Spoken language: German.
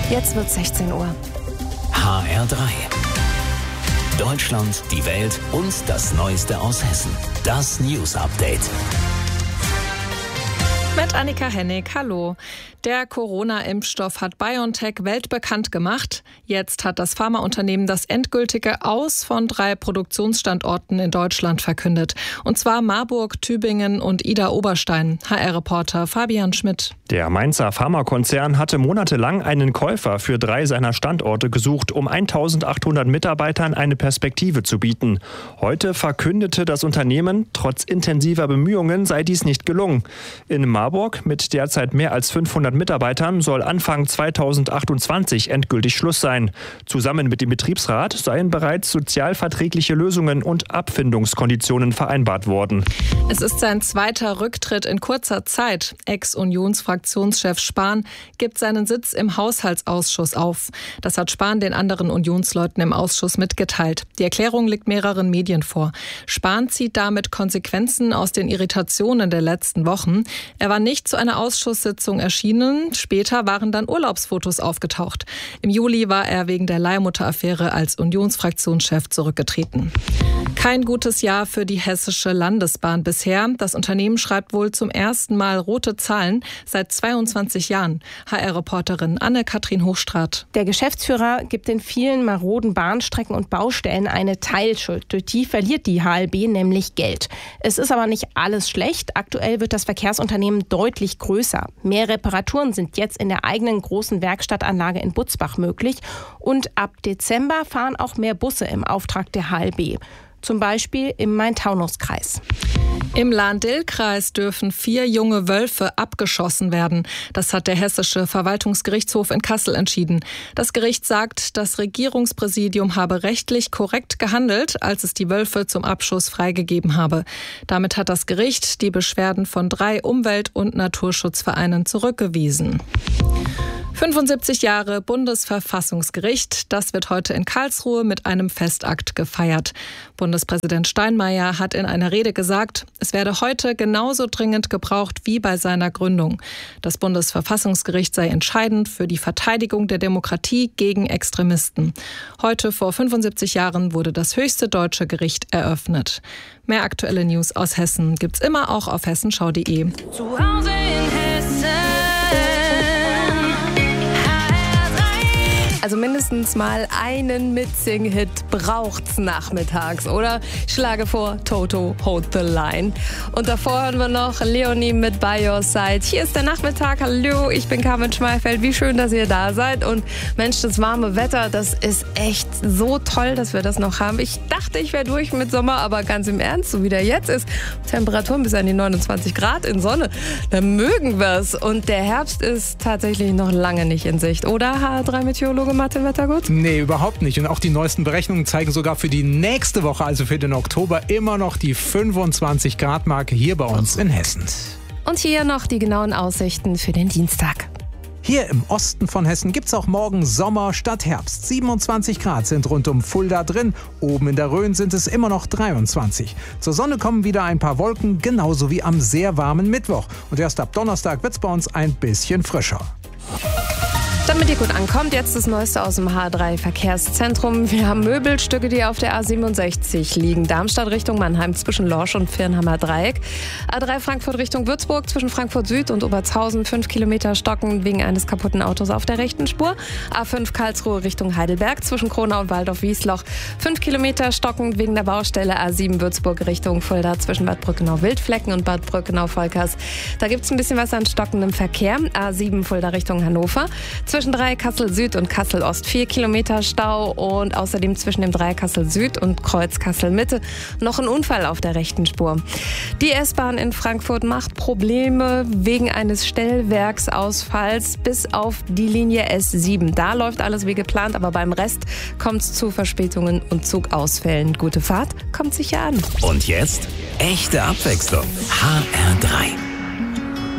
Jetzt wird 16 Uhr. HR3. Deutschland, die Welt und das Neueste aus Hessen. Das News Update. Mit Annika Hennig, hallo. Der Corona-Impfstoff hat BioNTech weltbekannt gemacht. Jetzt hat das Pharmaunternehmen das endgültige Aus von 3 Produktionsstandorten in Deutschland verkündet. Und zwar Marburg, Tübingen und Idar-Oberstein. HR-Reporter Fabian Schmidt. Der Mainzer Pharmakonzern hatte monatelang einen Käufer für 3 seiner Standorte gesucht, um 1800 Mitarbeitern eine Perspektive zu bieten. Heute verkündete das Unternehmen, trotz intensiver Bemühungen sei dies nicht gelungen. In Marburg mit derzeit mehr als 500 Mitarbeitern soll Anfang 2028 endgültig Schluss sein. Zusammen mit dem Betriebsrat seien bereits sozialverträgliche Lösungen und Abfindungskonditionen vereinbart worden. Es ist sein zweiter Rücktritt in kurzer Zeit. Ex-Unionsfraktionschef Spahn gibt seinen Sitz im Haushaltsausschuss auf. Das hat Spahn den anderen Unionsleuten im Ausschuss mitgeteilt. Die Erklärung liegt mehreren Medien vor. Spahn zieht damit Konsequenzen aus den Irritationen der letzten Wochen. Er war nicht zu einer Ausschusssitzung erschienen. Später waren dann Urlaubsfotos aufgetaucht. Im Juli war er wegen der Leihmutter-Affäre als Unionsfraktionschef zurückgetreten. Kein gutes Jahr für die Hessische Landesbahn bisher. Das Unternehmen schreibt wohl zum ersten Mal rote Zahlen seit 22 Jahren. HR-Reporterin Anne-Kathrin Hochstraat. Der Geschäftsführer gibt den vielen maroden Bahnstrecken und Baustellen eine Teilschuld. Durch die verliert die HLB nämlich Geld. Es ist aber nicht alles schlecht. Aktuell wird das Verkehrsunternehmen deutlich größer. Mehr Reparaturen sind jetzt in der eigenen großen Werkstattanlage in Butzbach möglich. Und ab Dezember fahren auch mehr Busse im Auftrag der HLB. Zum Beispiel im Main-Taunus-Kreis. Im Lahn-Dill-Kreis dürfen 4 junge Wölfe abgeschossen werden. Das hat der Hessische Verwaltungsgerichtshof in Kassel entschieden. Das Gericht sagt, das Regierungspräsidium habe rechtlich korrekt gehandelt, als es die Wölfe zum Abschuss freigegeben habe. Damit hat das Gericht die Beschwerden von 3 Umwelt- und Naturschutzvereinen zurückgewiesen. 75 Jahre Bundesverfassungsgericht, das wird heute in Karlsruhe mit einem Festakt gefeiert. Bundespräsident Steinmeier hat in einer Rede gesagt, es werde heute genauso dringend gebraucht wie bei seiner Gründung. Das Bundesverfassungsgericht sei entscheidend für die Verteidigung der Demokratie gegen Extremisten. Heute vor 75 Jahren wurde das höchste deutsche Gericht eröffnet. Mehr aktuelle News aus Hessen gibt's immer auch auf hessenschau.de. Zu Hause in Hessen. Also mindestens mal einen Mitsing-Hit braucht's nachmittags, oder? Ich schlage vor, Toto, Hold the Line. Und davor hören wir noch Leonie mit By Your Side. Hier ist der Nachmittag. Hallo, ich bin Carmen Schmeifeld. Wie schön, dass ihr da seid. Und Mensch, das warme Wetter, das ist echt so toll, dass wir das noch haben. Ich dachte, ich wäre durch mit Sommer, aber ganz im Ernst, so wie der jetzt ist, Temperaturen bis an die 29 Grad in Sonne, da mögen wir's. Und der Herbst ist tatsächlich noch lange nicht in Sicht, oder, HR3-Meteorologe Martin Wettergut? Nee, überhaupt nicht. Und auch die neuesten Berechnungen zeigen sogar für die nächste Woche, also für den Oktober, immer noch die 25 Grad Marke hier bei uns in Hessen. Und hier noch die genauen Aussichten für den Dienstag. Hier im Osten von Hessen gibt's auch morgen Sommer statt Herbst. 27 Grad sind rund um Fulda drin. Oben in der Rhön sind es immer noch 23. Zur Sonne kommen wieder ein paar Wolken, genauso wie am sehr warmen Mittwoch. Und erst ab Donnerstag wird's bei uns ein bisschen frischer. Damit ihr gut ankommt, jetzt das Neueste aus dem H3-Verkehrszentrum. Wir haben Möbelstücke, die auf der A67 liegen. Darmstadt Richtung Mannheim zwischen Lorsch und Firnhammer Dreieck. A3 Frankfurt Richtung Würzburg zwischen Frankfurt Süd und Obertshausen 5 Kilometer stocken wegen eines kaputten Autos auf der rechten Spur. A5 Karlsruhe Richtung Heidelberg zwischen Kronau und Waldorf-Wiesloch 5 Kilometer stockend wegen der Baustelle. A7 Würzburg Richtung Fulda zwischen Bad Brückenau-Wildflecken und Bad Brückenau-Volkers. Da gibt es ein bisschen was an stockendem Verkehr. A7 Fulda Richtung Hannover. Zwischen 3 Kassel Süd und Kassel Ost 4 Kilometer Stau und außerdem zwischen dem 3 Kassel Süd und Kreuz Kassel Mitte noch ein Unfall auf der rechten Spur. Die S-Bahn in Frankfurt macht Probleme wegen eines Stellwerksausfalls bis auf die Linie S7. Da läuft alles wie geplant, aber beim Rest kommt es zu Verspätungen und Zugausfällen. Gute Fahrt kommt sicher an. Und jetzt echte Abwechslung. HR3.